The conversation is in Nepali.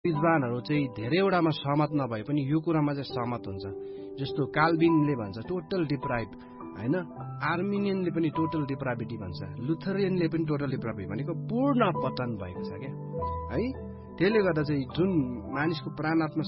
विद्वानहरू चाहिँ धेरैवटामा सहमत नभए पनि यो कुरामा चाहिँ सहमत हुन्छ। जस्तो काल्भिनले भन्छ टोटल डिप्राइभ हैन, आर्मिनियनले पनि टोटल डिप्राभिटी भन्छ, लुथरियनले पनि टोटल डिप्राभिटी भनेको पूर्ण पतन भएको छ क्या है। त्यसले गर्दा चाहिँ जुन मानिसको प्राणात्मा